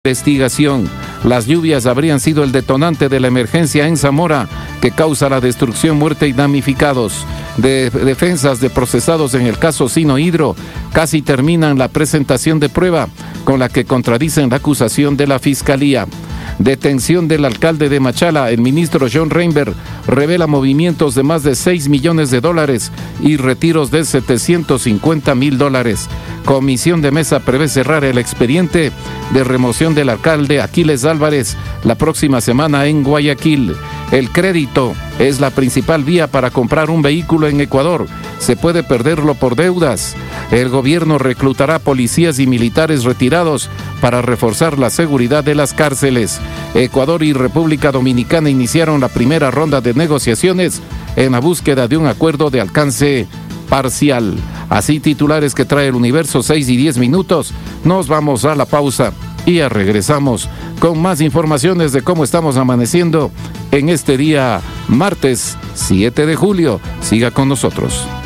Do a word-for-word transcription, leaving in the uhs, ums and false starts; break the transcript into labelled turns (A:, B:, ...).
A: Investigación. Las lluvias habrían sido el detonante de la emergencia en Zamora, que causa la destrucción, muerte y damnificados. De defensas de procesados en el caso Sinohidro casi terminan la presentación de prueba con la que contradicen la acusación de la Fiscalía. Detención del alcalde de Machala. El ministro John Reinberg revela movimientos de más de seis millones de dólares y retiros de setecientos cincuenta mil dólares. Comisión de mesa prevé cerrar el expediente de remoción del alcalde Aquiles Álvarez la próxima semana en Guayaquil. El crédito es la principal vía para comprar un vehículo en Ecuador. Se puede perderlo por deudas. El gobierno reclutará policías y militares retirados para reforzar la seguridad de las cárceles. Ecuador y República Dominicana iniciaron la primera ronda de negociaciones en la búsqueda de un acuerdo de alcance parcial. Así, titulares que trae el Universo, seis y diez minutos. Nos vamos a la pausa y ya regresamos con más informaciones de cómo estamos amaneciendo en este día martes siete de julio. Siga con nosotros.